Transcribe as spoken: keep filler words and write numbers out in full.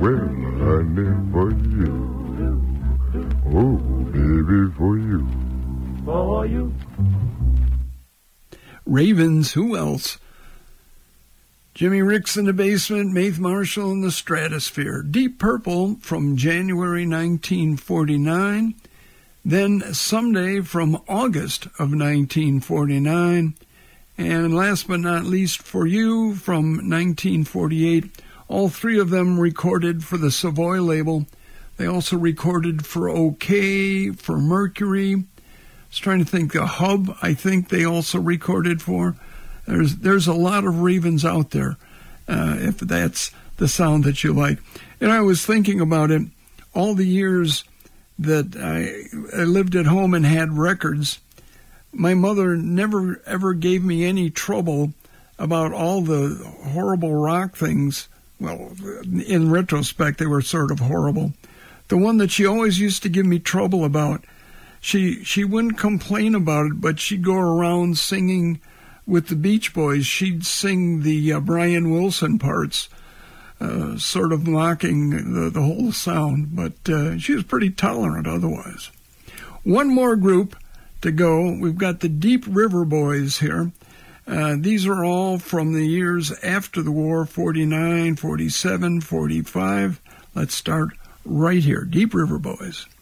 well, honey, for you. Oh, baby, for you. For you. Ravens, who else? Jimmy Ricks in the Basement, Maeve Marshall in the Stratosphere. Deep Purple from January nineteen forty-nine. Then Someday from August of nineteen forty-nine. And last but not least, For You from nineteen forty-eight. All three of them recorded for the Savoy label. They also recorded for OK, for Mercury. I was trying to think, the Hub, I think they also recorded for. There's there's a lot of Ravens out there, uh, if that's the sound that you like. And I was thinking about it, all the years that I, I lived at home and had records, my mother never ever gave me any trouble about all the horrible rock things. Well, in retrospect, they were sort of horrible. The one that she always used to give me trouble about, she she wouldn't complain about it, but she'd go around singing with the Beach Boys. She'd sing the uh, Brian Wilson parts, uh, sort of mocking the, the whole sound, but uh, she was pretty tolerant otherwise. One more group to go. We've got the Deep River Boys here. Uh, these are all from the years after the war, forty-nine, forty-seven, forty-five. Let's start right here. Deep River Boys.